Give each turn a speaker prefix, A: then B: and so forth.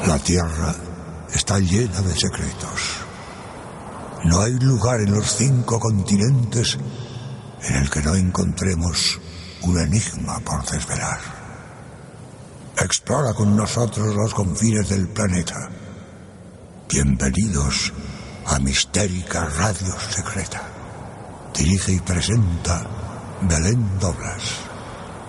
A: La Tierra está llena de secretos. No hay lugar en los 5 continentes en el que no encontremos un enigma por desvelar. Explora con nosotros los confines del planeta. Bienvenidos a Mistérica Radio Secreta. Dirige y presenta Belén Doblas.